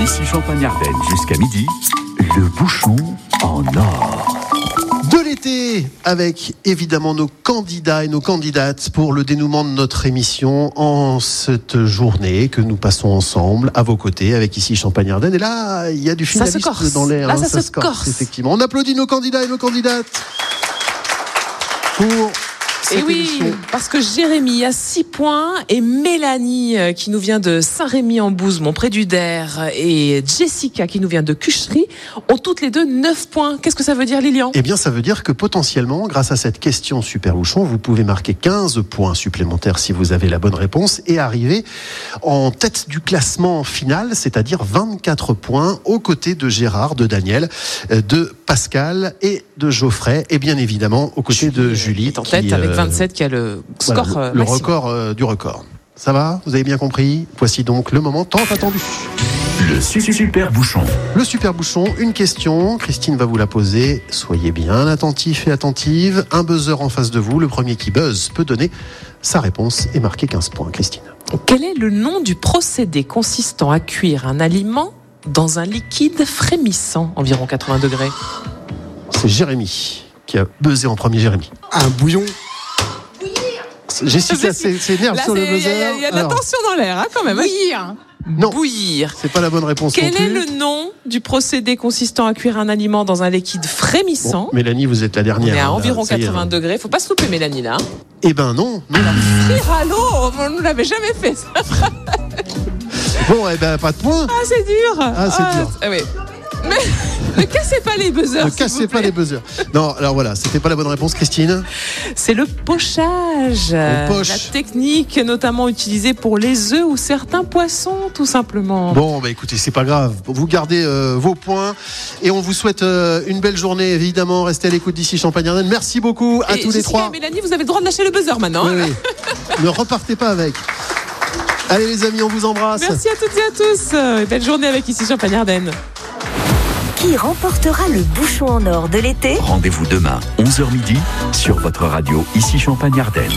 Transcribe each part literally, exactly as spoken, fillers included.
Ici Champagne-Ardenne jusqu'à midi, le bouchon en or. De l'été, avec évidemment nos candidats et nos candidates pour le dénouement de notre émission en cette journée que nous passons ensemble à vos côtés avec ici Champagne-Ardenne. Et là, il y a du finaliste dans l'air. Là, hein, ça, ça se corse. corse. Effectivement. On applaudit nos candidats et nos candidates pour cette Et oui, émission. parce que Jérémy a six points et Mélanie, qui nous vient de Saint-Rémy-en-Bouzemont, près du Der, et Jessica, qui nous vient de Cuchery, ont toutes les deux neuf points. Qu'est-ce que ça veut dire, Lilian ? Eh bien, ça veut dire que potentiellement, grâce à cette question Super Bouchon, vous pouvez marquer quinze points supplémentaires si vous avez la bonne réponse et arriver en tête du classement final, c'est-à-dire vingt-quatre points aux côtés de Gérard, de Daniel, de Pascal et de Geoffrey, et bien évidemment aux côtés de Julie. En tête qui, avec euh, vingt-sept qui a le score voilà, euh, le, le maximum. record euh, du record. Ça va ? Vous avez bien compris ? Voici donc le moment tant attendu. Le super bouchon. Le super bouchon, une question. Christine va vous la poser. Soyez bien attentifs et attentives. Un buzzer en face de vous. Le premier qui buzz peut donner sa réponse et marquer quinze points. Christine. Quel est le nom du procédé consistant à cuire un aliment dans un liquide frémissant, environ quatre-vingts degrés ? C'est Jérémy qui a buzzé en premier. Jérémy. Un bouillon. Jessica s'énerve sur le Il y, buzzer. a- y a de la Alors, tension dans l'air, hein, quand même. Bouillir. Non. Bouillir. C'est pas la bonne réponse Quel non est plus. le nom du procédé consistant à cuire un aliment dans un liquide frémissant ? Bon, Mélanie, vous êtes la On dernière. est à hein, environ là, ça y est, quatre-vingts hein. degrés. Faut pas se louper, Mélanie, là. Eh ben non. non. Frire à l'eau, on ne l'avait jamais fait, ça. Bon, eh ben pas de points. Ah, c'est dur. Ah, c'est dur. Ah, oui. Mais ne cassez pas les buzzers. Ne s'il cassez vous pas plaît. les buzzers. Non, alors voilà, c'était pas la bonne réponse, Christine. C'est le pochage. On poche. La technique notamment utilisée pour les œufs ou certains poissons, tout simplement. Bon, bah écoutez, c'est pas grave. Vous gardez euh, vos points et on vous souhaite euh, une belle journée, évidemment. Restez à l'écoute d'ici Champagne-Ardenne. Merci beaucoup à Et tous les Jessica trois. et Mélanie, vous avez le droit de lâcher le buzzer maintenant. Oui, hein. oui. Ne repartez pas avec. Allez les amis, on vous embrasse. Merci à toutes et à tous. Et belle journée avec ici Champagne-Ardenne. Qui remportera le bouchon en or de l'été ? Rendez-vous demain, onze heures midi, sur votre radio, ici Champagne-Ardenne.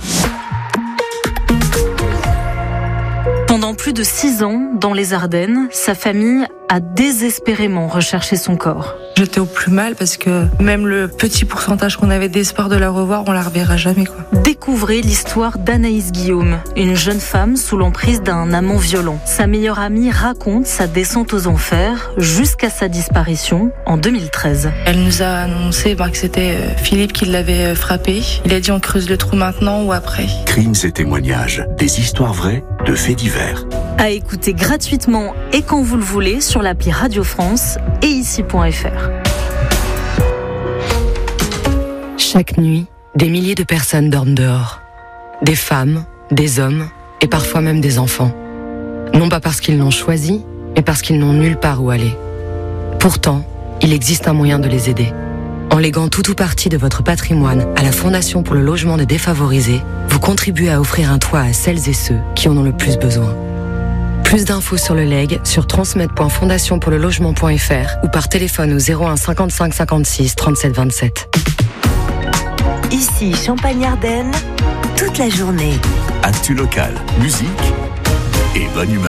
Pendant plus de six ans, dans les Ardennes, sa famille a désespérément recherché son corps. J'étais au plus mal parce que même le petit pourcentage qu'on avait d'espoir de la revoir, on la reverra jamais, quoi. Découvrez l'histoire d'Anaïs Guillaume, une jeune femme sous l'emprise d'un amant violent. Sa meilleure amie raconte sa descente aux enfers jusqu'à sa disparition en deux mille treize. Elle nous a annoncé bah, que c'était euh, Philippe qui l'avait euh, frappé. Il a dit on creuse le trou maintenant ou après. Crimes et témoignages, des histoires vraies, de faits divers. À écouter gratuitement et quand vous le voulez sur l'appli Radio France et ici point f r. Chaque nuit, des milliers de personnes dorment dehors. Des femmes, des hommes et parfois même des enfants. Non pas parce qu'ils l'ont choisi, mais parce qu'ils n'ont nulle part où aller. Pourtant, il existe un moyen de les aider. En léguant tout ou partie de votre patrimoine à la Fondation pour le logement des défavorisés, vous contribuez à offrir un toit à celles et ceux qui en ont le plus besoin. Plus d'infos sur le leg sur transmettre point fondation pour le logement point f r ou par téléphone au zéro un cinquante-cinq cinquante-six trente-sept vingt-sept. Ici Champagne-Ardenne, toute la journée. Actu local, musique et bonne humeur.